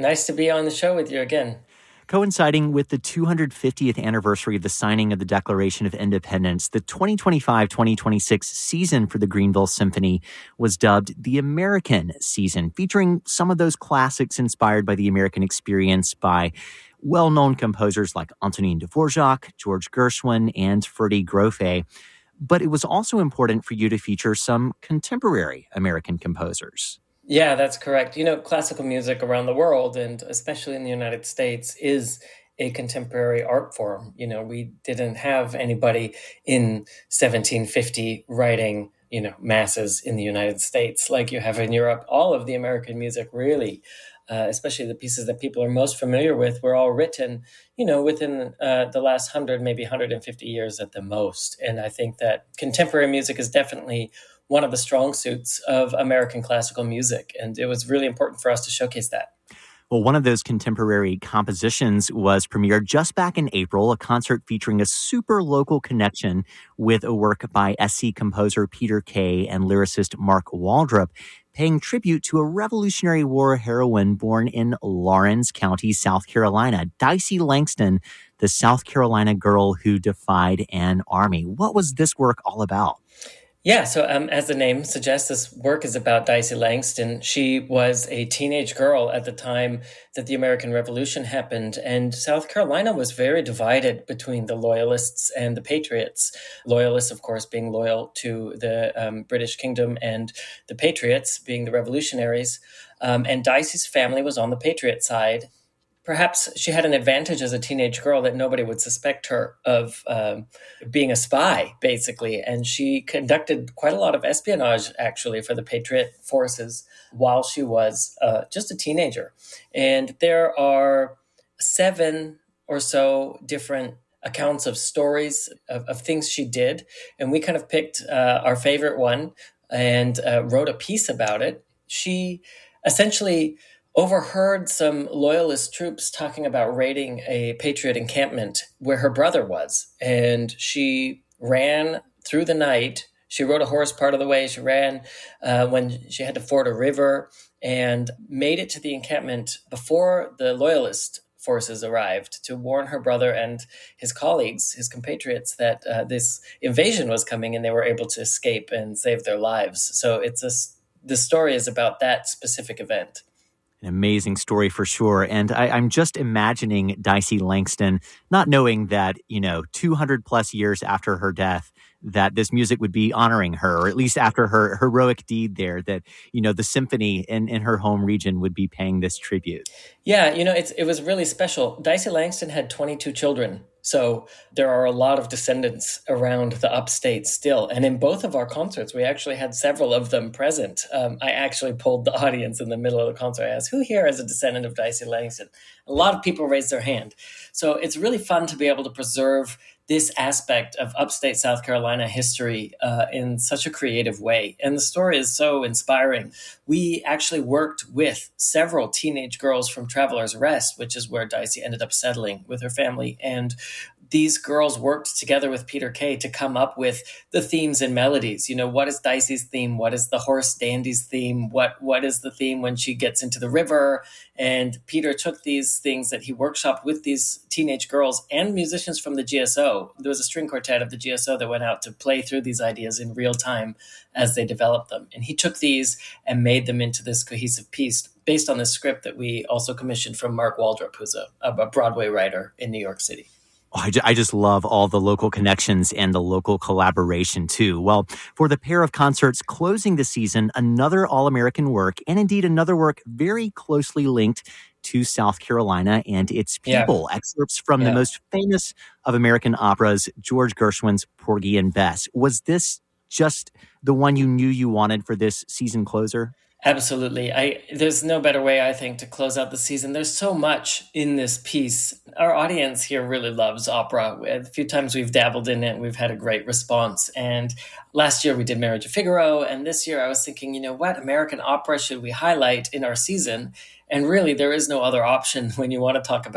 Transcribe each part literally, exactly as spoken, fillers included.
Nice to be on the show with you again. Coinciding with the two hundred fiftieth anniversary of the signing of the Declaration of Independence, the twenty twenty-five twenty twenty-six season for the Greenville Symphony was dubbed the American Season, featuring some of those classics inspired by the American experience by well-known composers like Antonin Dvorak, George Gershwin, and Ferdy Grofé. But it was also important for you to feature some contemporary American composers. Yeah, that's correct. You know, classical music around the world, and especially in the United States, is a contemporary art form. You know, we didn't have anybody in seventeen fifty writing, you know, masses in the United States like you have in Europe. All of the American music really, uh, especially the pieces that people are most familiar with, were all written, you know, within uh, the last one hundred, maybe one hundred fifty years at the most. And I think that contemporary music is definitely one of the strong suits of American classical music. And it was really important for us to showcase that. Well, one of those contemporary compositions was premiered just back in April, a concert featuring a super local connection with a work by S C composer Peter Kay and lyricist Mark Waldrop, paying tribute to a Revolutionary War heroine born in Laurens County, South Carolina, Dicey Langston, the South Carolina girl who defied an army. What was this work all about? Yeah, so um, as the name suggests, this work is about Dicey Langston. She was a teenage girl at the time that the American Revolution happened, and South Carolina was very divided between the Loyalists and the Patriots. Loyalists, of course, being loyal to the um, British Kingdom, and the Patriots being the revolutionaries. Um, and Dicey's family was on the Patriot side. Perhaps she had an advantage as a teenage girl that nobody would suspect her of um, being a spy, basically. And she conducted quite a lot of espionage, actually, for the Patriot forces while she was uh, just a teenager. And there are seven or so different accounts of stories of, of things she did. And we kind of picked uh, our favorite one and uh, wrote a piece about it. She essentially overheard some loyalist troops talking about raiding a Patriot encampment where her brother was. And she ran through the night. She rode a horse part of the way. She ran uh, when she had to ford a river and made it to the encampment before the loyalist forces arrived to warn her brother and his colleagues, his compatriots, that uh, this invasion was coming, and they were able to escape and save their lives. So it's a, the story is about that specific event. An amazing story for sure. And I, I'm just imagining Dicey Langston, not knowing that, you know, two hundred plus years after her death, that this music would be honoring her, or at least after her heroic deed there, that, you know, the symphony in, in her home region would be paying this tribute. Yeah, you know, it's, it was really special. Dicey Langston had twenty-two children. So there are a lot of descendants around the upstate still. And in both of our concerts, we actually had several of them present. Um, I actually pulled the audience in the middle of the concert. I asked, who here is a descendant of Dicey Langston? A lot of people raised their hand. So it's really fun to be able to preserve this aspect of upstate South Carolina history uh, in such a creative way. And the story is so inspiring. We actually worked with several teenage girls from Travelers Rest, which is where Dicey ended up settling with her family. And these girls worked together with Peter Kay to come up with the themes and melodies. You know, what is Dicey's theme? What is the horse Dandy's theme? What What is the theme when she gets into the river? And Peter took these things that he workshopped with these teenage girls and musicians from the G S O. There was a string quartet of the G S O that went out to play through these ideas in real time as they developed them. And he took these and made them into this cohesive piece based on this script that we also commissioned from Mark Waldrop, who's a, a Broadway writer in New York City. Oh, I, I just love all the local connections and the local collaboration, too. Well, for the pair of concerts closing the season, another All-American work, and indeed another work very closely linked to South Carolina and its people. Yeah. Excerpts from yeah. the most famous of American operas, George Gershwin's Porgy and Bess. Was this just the one you knew you wanted for this season closer? Absolutely. I there's no better way, I think, to close out the season. There's so much in this piece. Our audience here really loves opera. A few times we've dabbled in it, we've had a great response. And last year we did Marriage of Figaro, and this year I was thinking, you know, what American opera should we highlight in our season? And really, there is no other option when you want to talk about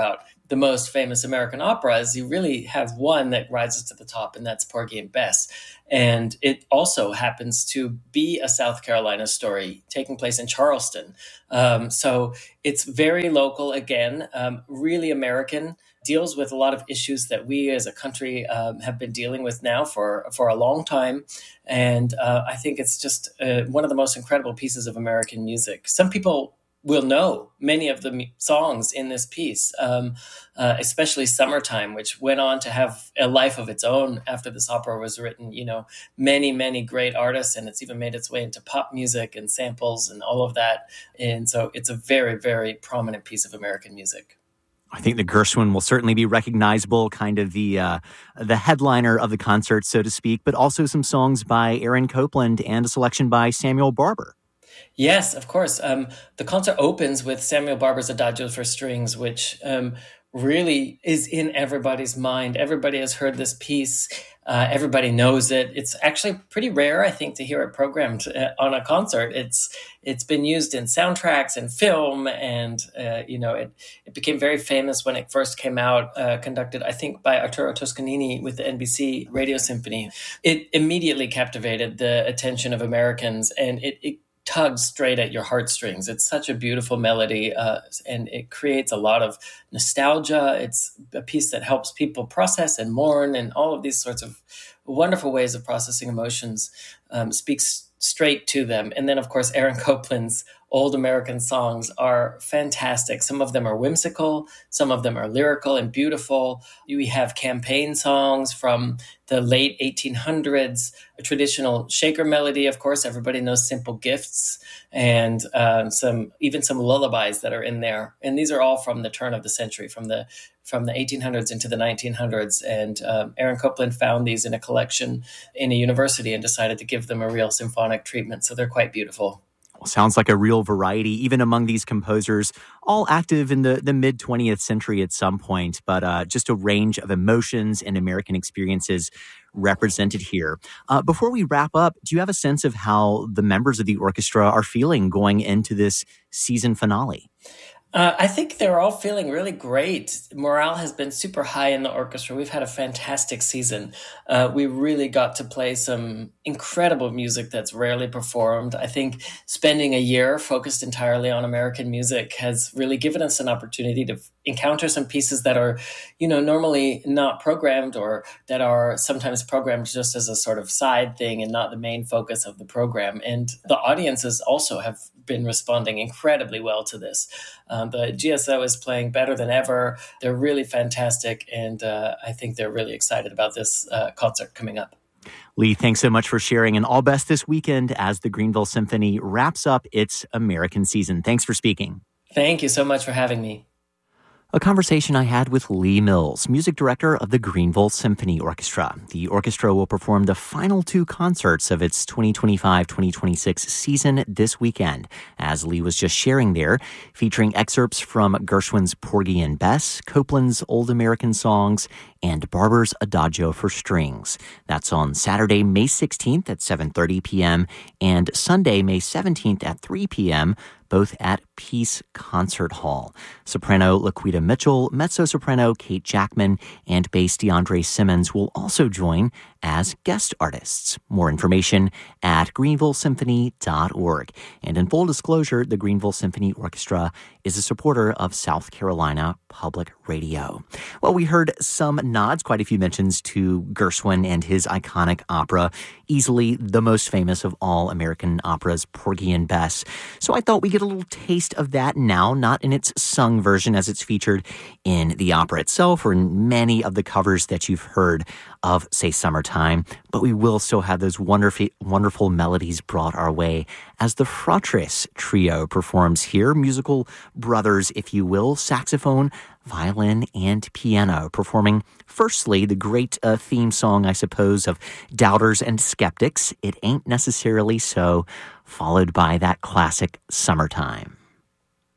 the most famous American operas, you really have one that rises to the top, and that's Porgy and Bess. And it also happens to be a South Carolina story taking place in Charleston. Um, so it's very local again, um, really American, deals with a lot of issues that we as a country um, have been dealing with now for, for a long time. And uh, I think it's just uh, one of the most incredible pieces of American music. Some people will know many of the m- songs in this piece, um, uh, especially Summertime, which went on to have a life of its own after this opera was written. You know, many, many great artists, and it's even made its way into pop music and samples and all of that. And so it's a very, very prominent piece of American music. I think the Gershwin will certainly be recognizable, kind of the uh, the headliner of the concert, so to speak, but also some songs by Aaron Copland and a selection by Samuel Barber. Yes, of course. Um, the concert opens with Samuel Barber's Adagio for Strings, which um, really is in everybody's mind. Everybody has heard this piece. Uh, everybody knows it. It's actually pretty rare, I think, to hear it programmed uh, on a concert. It's it's been used in soundtracks and film, and uh, you know it it became very famous when it first came out. Uh, conducted, I think, by Arturo Toscanini with the N B C Radio Symphony. It immediately captivated the attention of Americans, and it. it tugs straight at your heartstrings. It's such a beautiful melody, uh, and it creates a lot of nostalgia. It's a piece that helps people process and mourn, and all of these sorts of wonderful ways of processing emotions, um, speaks straight to them. And then, of course, Aaron Copland's old American songs are fantastic. Some of them are whimsical. Some of them are lyrical and beautiful. We have campaign songs from the late eighteen hundreds, a traditional shaker melody, of course. Everybody knows Simple Gifts, and um, some even some lullabies that are in there. And these are all from the turn of the century, from the from the eighteen hundreds into the nineteen hundreds. And um, Aaron Copland found these in a collection in a university and decided to give them a real symphonic treatment. So they're quite beautiful. Well, sounds like a real variety, even among these composers, all active in the, the mid-twentieth century at some point, but uh, just a range of emotions and American experiences represented here. Uh, before we wrap up, do you have a sense of how the members of the orchestra are feeling going into this season finale? Uh, I think they're all feeling really great. Morale has been super high in the orchestra. We've had a fantastic season. Uh, we really got to play some incredible music that's rarely performed. I think spending a year focused entirely on American music has really given us an opportunity to encounter some pieces that are, you know, normally not programmed, or that are sometimes programmed just as a sort of side thing and not the main focus of the program. And the audiences also have been responding incredibly well to this. Um, the G S O is playing better than ever. They're really fantastic, and uh, I think they're really excited about this uh, concert coming up. Lee, thanks so much for sharing, and all best this weekend as the Greenville Symphony wraps up its American season. Thanks for speaking. Thank you so much for having me. A conversation I had with Lee Mills, music director of the Greenville Symphony Orchestra. The orchestra will perform the final two concerts of its twenty twenty-five twenty twenty-six season this weekend, as Lee was just sharing there, featuring excerpts from Gershwin's Porgy and Bess, Copland's Old American Songs, and Barber's Adagio for Strings. That's on Saturday, May sixteenth at seven thirty p.m. and Sunday, May seventeenth at three p.m., both at Peace Concert Hall. Soprano Laquita Mitchell, mezzo-soprano Kate Jackman, and bass DeAndre Simmons will also join as guest artists. More information at greenville symphony dot org. And in full disclosure, the Greenville Symphony Orchestra is a supporter of South Carolina Public Radio. Well, we heard some nods, quite a few mentions to Gershwin and his iconic opera, easily the most famous of all American operas, Porgy and Bess. So I thought we'd get a little taste of that now, not in its sung version as it's featured in the opera itself or in many of the covers that you've heard of, say, Summertime, but we will still have those wonderful, wonderful melodies brought our way as the Fratres Trio performs here, musical brothers, if you will, saxophone, violin, and piano, performing firstly the great uh, theme song, I suppose, of Doubters and Skeptics, It Ain't Necessarily So, followed by that classic Summertime.